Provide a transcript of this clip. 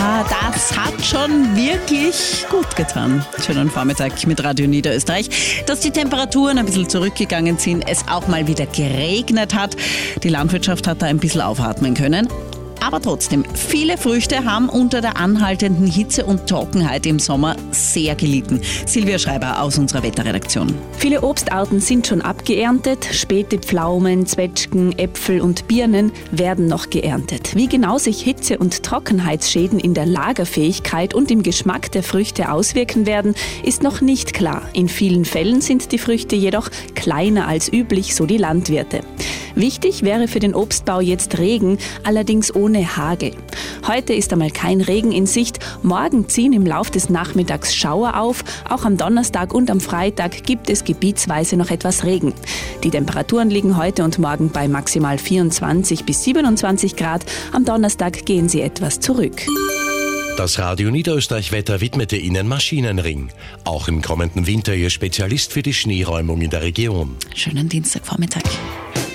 Das hat schon wirklich gut getan. Schönen Vormittag mit Radio Niederösterreich. Dass die Temperaturen ein bisschen zurückgegangen sind, es auch mal wieder geregnet hat. Die Landwirtschaft hat da ein bisschen aufatmen können. Aber trotzdem, viele Früchte haben unter der anhaltenden Hitze und Trockenheit im Sommer sehr gelitten. Silvia Schreiber aus unserer Wetterredaktion. Viele Obstarten sind schon abgeerntet. Späte Pflaumen, Zwetschgen, Äpfel und Birnen werden noch geerntet. Wie genau sich Hitze- und Trockenheitsschäden in der Lagerfähigkeit und im Geschmack der Früchte auswirken werden, ist noch nicht klar. In vielen Fällen sind die Früchte jedoch kleiner als üblich, so die Landwirte. Wichtig wäre für den Obstbau jetzt Regen, allerdings ohne Hagel. Heute ist einmal kein Regen in Sicht. Morgen ziehen im Lauf des Nachmittags Schauer auf. Auch am Donnerstag und am Freitag gibt es gebietsweise noch etwas Regen. Die Temperaturen liegen heute und morgen bei maximal 24 bis 27 Grad. Am Donnerstag gehen sie etwas zurück. Das Radio Niederösterreich Wetter widmete Ihnen Maschinenring. Auch im kommenden Winter Ihr Spezialist für die Schneeräumung in der Region. Schönen Dienstagvormittag.